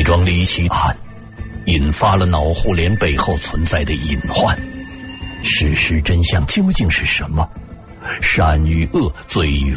这桩离奇案引发了脑互联背后存在的隐患，事实真相究竟是什么？善与恶，罪与